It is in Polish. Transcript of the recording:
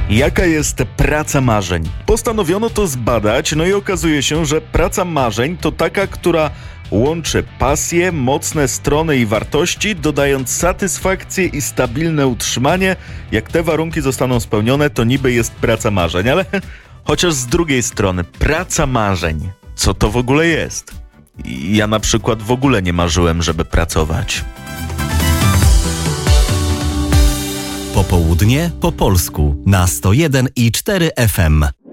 Jaka jest praca marzeń? Postanowiono to zbadać, no i okazuje się, że praca marzeń to taka, która łączy pasję, mocne strony i wartości, dodając satysfakcję i stabilne utrzymanie. Jak te warunki zostaną spełnione, to niby jest praca marzeń, ale chociaż z drugiej strony, praca marzeń, co to w ogóle jest? Ja na przykład w ogóle nie marzyłem, żeby pracować. Popołudnie po polsku na 101,4 FM.